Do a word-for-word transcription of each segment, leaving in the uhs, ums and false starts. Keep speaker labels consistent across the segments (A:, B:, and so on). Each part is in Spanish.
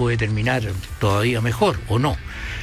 A: puede terminar todavía mejor, o no.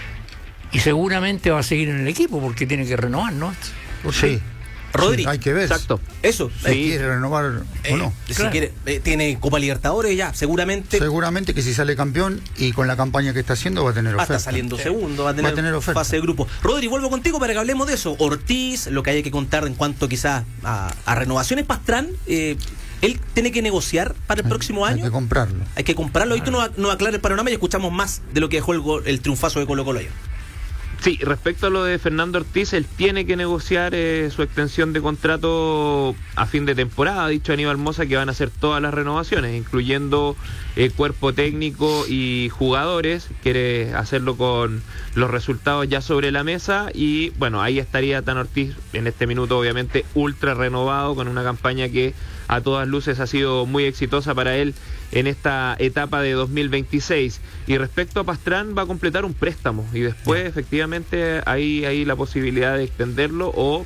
A: Y seguramente va a seguir en el equipo porque tiene que renovar, ¿no?
B: Sí.
C: Rodri,
B: sí, hay que ver.
C: Exacto. Eso.
B: Si sí. quiere renovar
C: eh,
B: o no.
C: Si
A: claro.
C: quiere, eh, tiene Copa Libertadores ya, seguramente.
B: Seguramente que si sale campeón y con la campaña que está haciendo va a tener oferta.
C: Va a estar saliendo
B: sí.
C: segundo, va a tener,
B: va a tener oferta.
C: Fase de grupo. Rodri, vuelvo contigo para que hablemos de eso. Ortiz, lo que hay que contar en cuanto quizás a, a renovaciones. Pastrán, eh, él tiene que negociar para el
B: hay,
C: próximo año.
B: Hay que comprarlo.
C: Hay que comprarlo. Ahí tú nos, nos aclara el panorama y escuchamos más de lo que dejó el, el triunfazo de Colo-Colo ayer.
D: Sí, respecto a lo de Fernando Ortiz, él tiene que negociar eh, su extensión de contrato a fin de temporada. Ha dicho Aníbal Mosa que van a hacer todas las renovaciones, incluyendo eh, cuerpo técnico y jugadores. Quiere hacerlo con los resultados ya sobre la mesa y bueno, ahí estaría Tan Ortiz en este minuto obviamente ultra renovado con una campaña que a todas luces ha sido muy exitosa para él en esta etapa de dos mil veintiséis. Y respecto a Pastrán, va a completar un préstamo y después efectivamente hay, hay la posibilidad de extenderlo o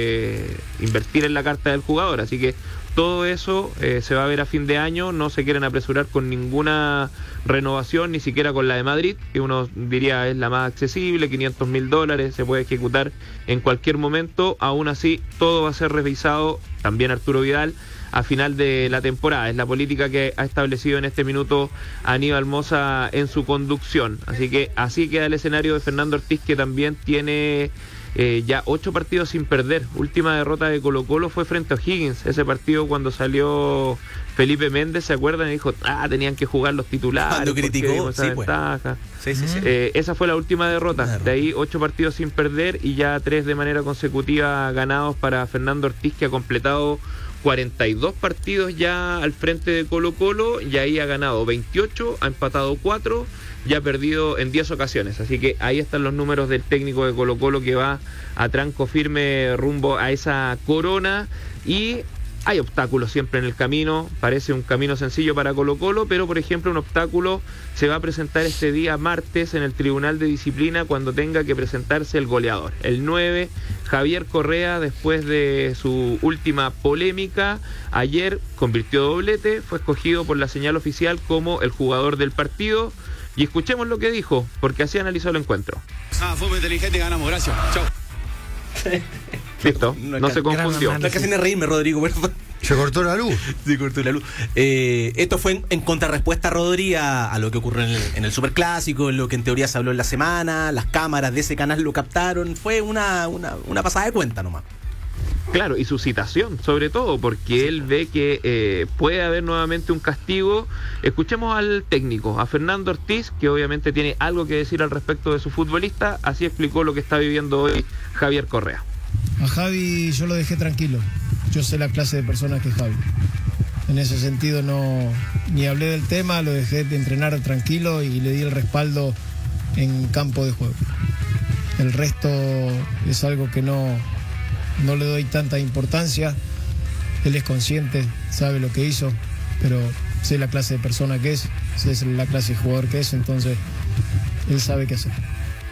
D: de invertir en la carta del jugador, así que todo eso eh, se va a ver a fin de año. No se quieren apresurar con ninguna renovación, ni siquiera con la de Madrid, que uno diría es la más accesible, quinientos mil dólares, se puede ejecutar en cualquier momento. Aún así, todo va a ser revisado, también Arturo Vidal, a final de la temporada. Es la política que ha establecido en este minuto Aníbal Mosa en su conducción. Así que así queda el escenario de Fernando Ortiz, que también tiene eh, ya ocho partidos sin perder. Última derrota de Colo-Colo fue frente a O'Higgins. Ese partido cuando salió Felipe Méndez, ¿se acuerdan? Y dijo, ah, tenían que jugar los titulares.
C: Cuando criticó,
D: esa
C: sí,
D: ventaja.
C: Pues. Sí, sí, sí.
D: Eh, esa fue la última derrota. Claro. De ahí ocho partidos sin perder y ya tres de manera consecutiva ganados para Fernando Ortiz, que ha completado cuarenta y dos partidos ya al frente de Colo-Colo, y ahí ha ganado veintiocho, ha empatado cuatro y ha perdido en diez ocasiones. Así que ahí están los números del técnico de Colo-Colo, que va a tranco firme rumbo a esa corona. Y hay obstáculos siempre en el camino, parece un camino sencillo para Colo-Colo, pero por ejemplo un obstáculo se va a presentar este día martes en el Tribunal de Disciplina cuando tenga que presentarse el goleador, el nueve, Javier Correa. Después de su última polémica, ayer convirtió doblete, fue escogido por la señal oficial como el jugador del partido, y escuchemos lo que dijo, porque así analizó el encuentro.
E: Ah, fue muy inteligente y ganamos, gracias, chao.
D: Listo, no, no se confundió.
C: No es que hacen reírme, Rodrigo, perdón.
B: Se cortó la luz.
C: Se cortó la luz. Eh, esto fue en, en contrarrespuesta, Rodri, a, a lo que ocurrió en el, en el Superclásico, en lo que en teoría se habló en la semana. Las cámaras de ese canal lo captaron. Fue una, una, una pasada de cuenta nomás.
D: Claro, y su citación, sobre todo, porque él ve que eh, puede haber nuevamente un castigo. Escuchemos al técnico, a Fernando Ortiz, que obviamente tiene algo que decir al respecto de su futbolista. Así explicó lo que está viviendo hoy Javier Correa.
F: A Javi yo lo dejé tranquilo. Yo sé la clase de persona que es Javi. En ese sentido no ni hablé del tema, lo dejé de entrenar tranquilo y le di el respaldo en campo de juego. El resto es algo que no, no le doy tanta importancia. Él es consciente, sabe lo que hizo, pero sé la clase de persona que es, sé la clase de jugador que es, entonces él sabe qué hacer.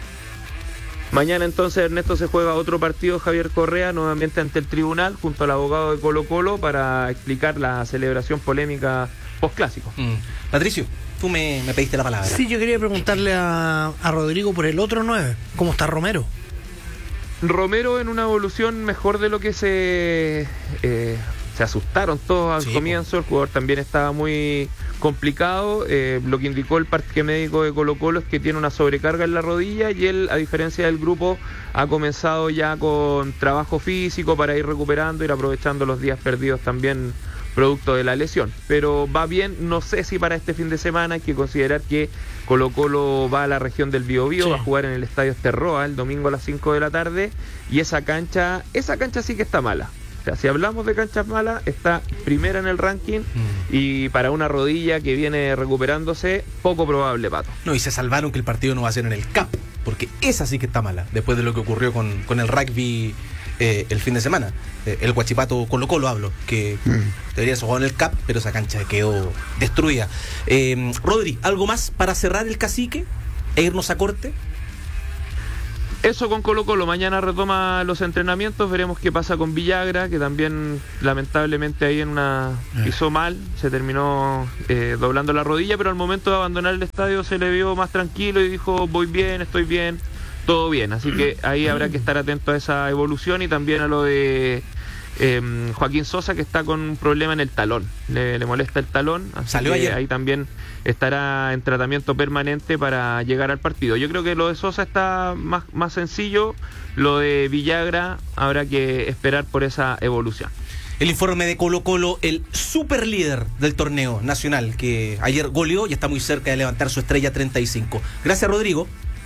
D: Mañana entonces, Ernesto, se juega otro partido, Javier Correa, nuevamente ante el tribunal, junto al abogado de Colo-Colo, para explicar la celebración polémica post-clásico.
C: Mm. Patricio, tú me, me pediste la palabra.
A: Sí, yo quería preguntarle a, a Rodrigo por el otro nueve. ¿Cómo está Romero?
D: Romero en una evolución mejor de lo que se... Eh, se asustaron todos al sí, comienzo, el jugador también estaba muy complicado. Eh, lo que indicó el parque médico de Colo-Colo es que tiene una sobrecarga en la rodilla, y él, a diferencia del grupo, ha comenzado ya con trabajo físico para ir recuperando, ir aprovechando los días perdidos también producto de la lesión. Pero va bien, no sé si para este fin de semana. Hay que considerar que Colo-Colo va a la región del Biobío, sí. Va a jugar en el Estadio Esterroa el domingo a las cinco de la tarde, y esa cancha, esa cancha sí que está mala. O sea, si hablamos de canchas malas, está primera en el ranking, mm. y para una rodilla que viene recuperándose, poco probable, Pato.
C: No, y se salvaron que el partido no va a ser en el C A P, porque esa sí que está mala, después de lo que ocurrió con, con el rugby eh, el fin de semana. Eh, el Huachipato Colo-Colo hablo, que mm. debería ser jugado en el C A P, pero esa cancha quedó destruida. Eh, Rodri, ¿algo más para cerrar el cacique e irnos a corte?
D: Eso con Colo Colo, mañana retoma los entrenamientos, veremos qué pasa con Villagra, que también lamentablemente ahí en una hizo mal, se terminó eh, doblando la rodilla, pero al momento de abandonar el estadio se le vio más tranquilo y dijo voy bien, estoy bien, todo bien, así que ahí habrá que estar atento a esa evolución y también a lo de eh, Joaquín Sosa, que está con un problema en el talón, le, le molesta el talón, así
C: Salió
D: que
C: ayer.
D: ahí también estará en tratamiento permanente para llegar al partido. Yo creo que lo de Sosa está más, más sencillo, lo de Villagra habrá que esperar por esa evolución.
C: El informe de Colo Colo, el super líder del torneo nacional, que ayer goleó y está muy cerca de levantar su estrella treinta y cinco. Gracias, Rodrigo.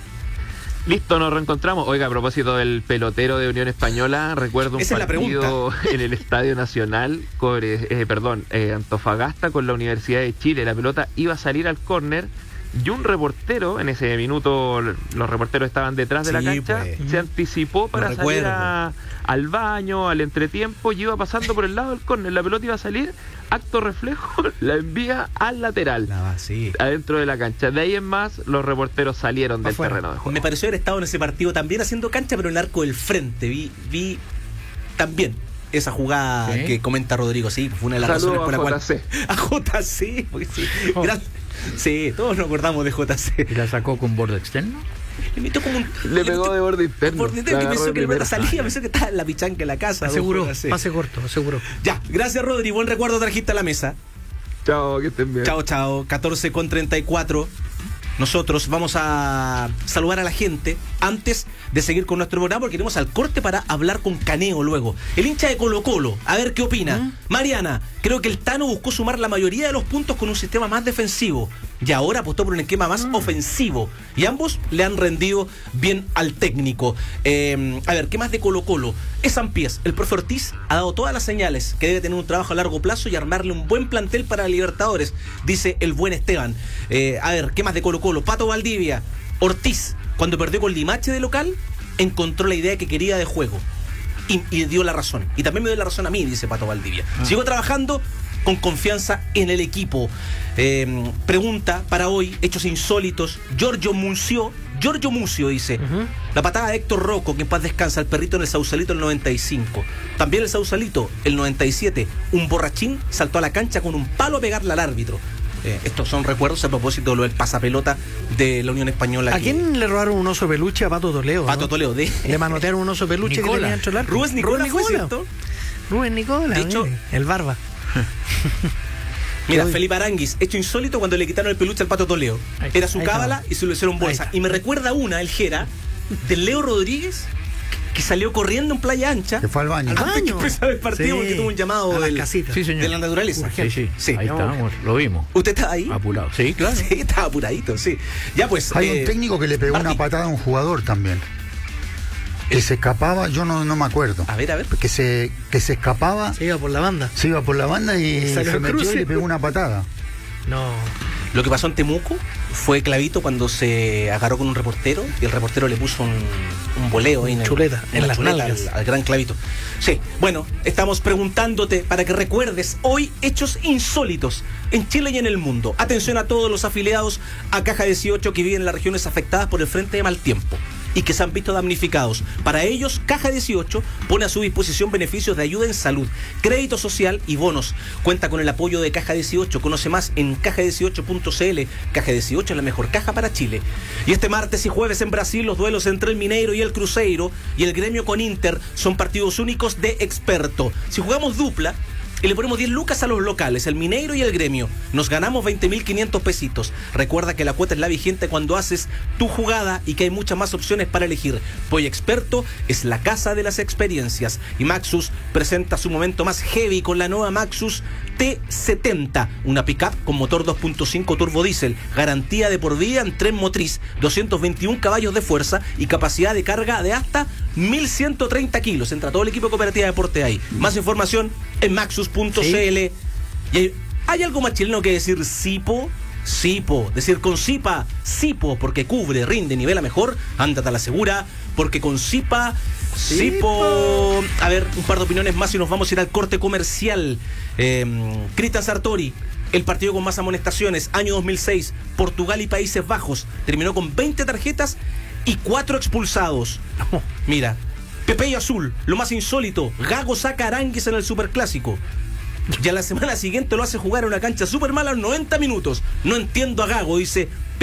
D: Listo, nos reencontramos. Oiga, a propósito del pelotero de Unión Española, recuerdo un
C: Esa es la
D: partido en el Estadio Nacional, con, eh, perdón, eh, Antofagasta con la Universidad de Chile. La pelota iba a salir al córner y un reportero, en ese minuto los reporteros estaban detrás de la
C: Sí,
D: cancha,
C: pues.
D: se anticipó para
C: Lo
D: salir
C: recuerdo.
D: a- al baño, al entretiempo, y iba pasando por el lado del córner. La pelota iba a salir, acto reflejo, la envía al lateral,
C: La va, sí.
D: adentro de la cancha. De ahí en más, los reporteros salieron del
C: Afuera.
D: terreno de juego.
C: Me pareció haber estado en ese partido también haciendo cancha, pero en el arco del frente. Vi, vi también esa jugada
A: ¿Sí?
C: que comenta Rodrigo. Sí, fue una de las
D: Saludos
C: razones por la
D: a J C.
C: cual. A J C. porque sí.
A: Oh.
C: Gran- sí, todos nos acordamos de J C.
A: ¿Y la sacó con borde externo?
C: Le metió como un.
D: Le pegó
C: metió-
D: de borde interno.
C: Borde interno,
D: La
C: que
D: agarró
C: pensó
D: de
C: que la pelota
D: primera.
C: salía, pensó que estaba en la pichanca en la casa.
A: Aseguró,
C: don J C.
A: pase corto, aseguró.
C: Ya, gracias, Rodri. Buen recuerdo trajiste a la mesa.
D: Chao, que estén bien.
C: Chao, chao. catorce con treinta y cuatro. Nosotros vamos a saludar a la gente antes de seguir con nuestro programa, porque iremos al corte para hablar con Caneo luego. El hincha de Colo Colo, a ver qué opina. Mariana, creo que el Tano buscó sumar la mayoría de los puntos con un sistema más defensivo y ahora apostó por un esquema más ofensivo. Y ambos le han rendido bien al técnico. Eh, a ver, ¿qué más de Colo Colo? Es Sampiés. El profe Ortiz ha dado todas las señales que debe tener un trabajo a largo plazo y armarle un buen plantel para Libertadores, dice el buen Esteban. Eh, a ver, ¿qué más de Colo Colo? Pato Valdivia. Ortiz, cuando perdió con Limache de local, encontró la idea que quería de juego y, y dio la razón. Y también me dio la razón a mí, dice Pato Valdivia.
A: Ah.
C: Sigo trabajando con confianza en el equipo. Eh, pregunta para hoy, hechos insólitos. Giorgio Muncio, Giorgio Muncio dice,
G: Ujú.
C: la patada de Héctor Rocco, que en paz descansa, el perrito en el Sausalito el noventa y cinco. También el Sausalito, el noventa y siete, un borrachín saltó a la cancha con un palo a pegarle al árbitro. Eh, estos son recuerdos a propósito de lo del pasapelota de la Unión Española.
G: ¿A
C: que-
G: quién le robaron un oso peluche? A Pato Toledo.
C: Pato
G: ¿no?
C: Toledo, de
G: Le manotearon un oso peluche
A: Nicola.
G: que tenía dentro del arco.
C: Rubén Nicola, fue, ¿cierto?
G: Rubén Nicola,
C: De hecho-
G: mire, el barba.
C: Mira,
G: Uy.
C: Felipe Aranguis, hecho insólito cuando le quitaron el peluche al Pato Toledo.
A: Ahí
C: Era
A: está,
C: su
G: ahí
C: cábala
G: está.
C: y se lo hicieron bolsa.
G: Ahí está.
C: Y me recuerda una, el Jera, de Leo Rodríguez, que salió corriendo en Playa Ancha.
B: Que fue al baño.
G: Al
C: Antes que
G: baño.
C: empezara el partido,
G: Sí,
C: porque tuvo un llamado
G: a las
C: del-
G: casitas.
A: Sí, señor.
C: de la naturaleza.
A: Sí, sí,
C: Sí.
A: ahí estábamos, lo vimos.
C: ¿Usted está ahí?
A: Apurado. Sí, claro.
C: Sí, estaba apuradito, sí. Ya pues.
B: Hay
C: eh,
B: un técnico que le pegó
C: Martín.
B: una patada a un jugador también. Que se escapaba, yo no, no me acuerdo.
C: A ver, a ver.
B: Que se, que se escapaba,
G: Se iba por la banda.
B: se iba por la banda y
G: Salió
B: se
G: al
B: metió
G: cruce.
B: y le pegó una patada.
G: No.
C: Lo que pasó en Temuco fue Clavito cuando se agarró con un reportero y el reportero le puso un, un boleo ahí en el-
G: Chuleta, en
C: una
G: las
C: chuleta
G: nalgas.
C: al, al gran Clavito. Sí, bueno, estamos preguntándote para que recuerdes hoy hechos insólitos en Chile y en el mundo. Atención a todos los afiliados a Caja dieciocho que viven en las regiones afectadas por el frente de mal tiempo y que se han visto damnificados. Para ellos, Caja dieciocho pone a su disposición beneficios de ayuda en salud, crédito social y bonos. Cuenta con el apoyo de Caja dieciocho. Conoce más en caja dieciocho punto c l. Caja dieciocho es la mejor caja para Chile. Y este martes y jueves en Brasil, los duelos entre el Mineiro y el Cruzeiro y el Gremio con Inter son partidos únicos de experto. Si jugamos dupla y le ponemos diez lucas a los locales, el Mineiro y el Gremio, nos ganamos veinte mil quinientos pesitos. Recuerda que la cuota es la vigente cuando haces tu jugada y que hay muchas más opciones para elegir. Poy Experto es la casa de las experiencias. Y Maxus presenta su momento más heavy con la nueva Maxus T setenta, una pickup con motor dos punto cinco turbo diésel, garantía de por vida en tren motriz, doscientos veintiún caballos de fuerza y capacidad de carga de hasta mil ciento treinta kilos. Entra todo el equipo de Cooperativa de Deporte ahí. Más información en maxus punto c l. Y hay, hay algo más chileno que decir Sipo. Sipo, decir con Sipa, Sipo, porque cubre, rinde, nivela mejor, ándate a la segura, porque con Sipa, Sipo. A ver, un par de opiniones más y nos vamos a ir al corte comercial. Eh, Cristian Sartori, el partido con más amonestaciones, año dos mil seis, Portugal y Países Bajos, terminó con veinte tarjetas y cuatro expulsados. Mira, Pepe y Azul, lo más insólito, Gago saca a Aránguiz en el Superclásico. Y a la semana siguiente lo hace jugar en una cancha súper mala en noventa minutos. No entiendo a Gago, dice